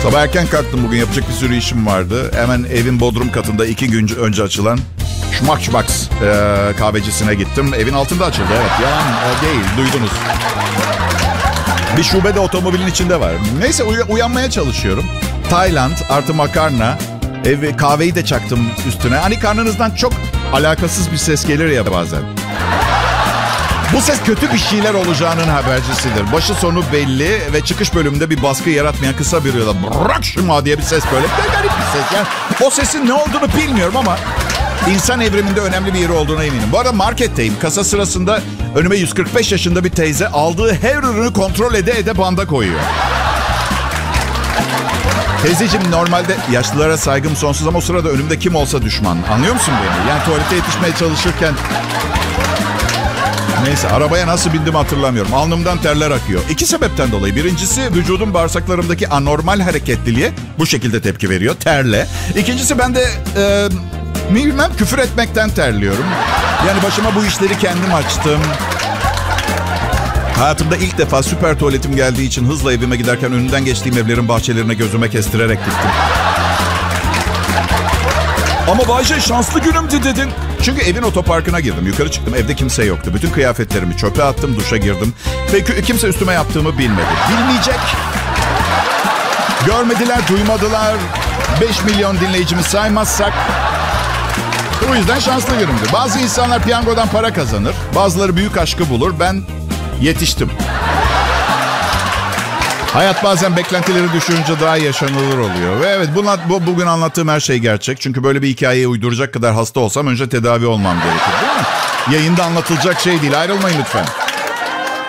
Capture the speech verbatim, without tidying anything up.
Sabah erken kalktım bugün. Yapacak bir sürü işim vardı. Hemen evin bodrum katında iki gün önce açılan Schmackschmacks e, kahvecisine gittim. Evin altında açıldı, evet. Yalan e, değil, duydunuz. Bir şube de otomobilin içinde var. Neyse uy- uyanmaya çalışıyorum. Tayland artı makarna. Ev, kahveyi de çaktım üstüne. Hani karnınızdan çok alakasız bir ses gelir ya bazen. Bu ses kötü bir şeyler olacağının habercisidir. Başı sonu belli ve çıkış bölümünde bir baskı yaratmayan kısa bir yola bırak şuma diye bir ses böyle. Bir garip bir ses. Yani o sesin ne olduğunu bilmiyorum ama insan evriminde önemli bir yeri olduğuna eminim. Bu arada marketteyim. Kasa sırasında önüme yüz kırk beş yaşında bir teyze aldığı her ürünü kontrol ede ede banda koyuyor. Teyzeciğim, normalde yaşlılara saygım sonsuz ama o sırada önümde kim olsa düşman. Anlıyor musun beni? Yani tuvalete yetişmeye çalışırken... Neyse, arabaya nasıl bindim hatırlamıyorum. Alnımdan terler akıyor. İki sebepten dolayı. Birincisi, vücudum bağırsaklarımdaki anormal hareketliliğe bu şekilde tepki veriyor. Terle. İkincisi, ben de e, bilmem küfür etmekten terliyorum. Yani başıma bu işleri kendim açtım. Hayatımda ilk defa süper tuvaletim geldiği için hızla evime giderken önünden geçtiğim evlerin bahçelerine gözüme kestirerek gittim. Ama Bayce, şanslı günümdü dedin. Çünkü evin otoparkına girdim. Yukarı çıktım. Evde kimse yoktu. Bütün kıyafetlerimi çöpe attım. Duşa girdim. Ve kimse üstüme yaptığımı bilmedi. Bilmeyecek. Görmediler, duymadılar. beş milyon dinleyicimi saymazsak. O yüzden şanslı günümdü. Bazı insanlar piyangodan para kazanır. Bazıları büyük aşkı bulur. Ben yetiştim. Hayat bazen beklentileri düşürünce daha yaşanılır oluyor. Ve evet, bu, bu, bugün anlattığım her şey gerçek. Çünkü böyle bir hikayeyi uyduracak kadar hasta olsam önce tedavi olmam gerekir, değil mi? Yayında anlatılacak şey değil. Ayrılmayın lütfen.